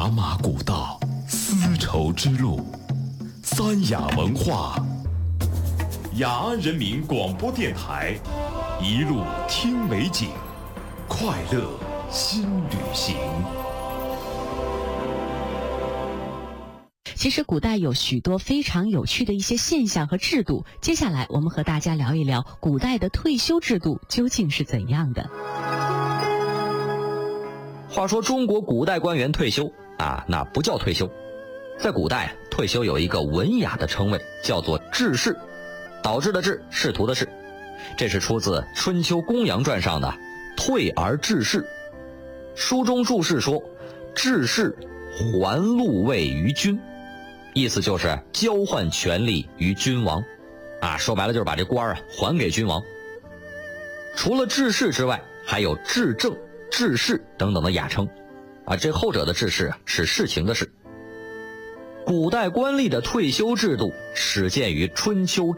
茶马古道，丝绸之路，三雅文化，雅安人民广播电台，一路听美景，快乐新旅行。 其实古代有许多非常有趣的一些现象和制度，接下来我们和大家聊一聊古代的退休制度究竟是怎样的。 话说中国古代官员退休那不叫退休，在古代退休有一个文雅的称谓，叫做致仕，导致的致，仕途的仕，这是出自《春秋公羊传》上的退而致仕。书中注释说，致仕还禄位于君，意思就是交换权力于君王说白了就是把这官还给君王。除了致仕之外，还有致政、致仕等等的雅称这后者的致仕是事情的事。古代官吏的退休制度始见于春秋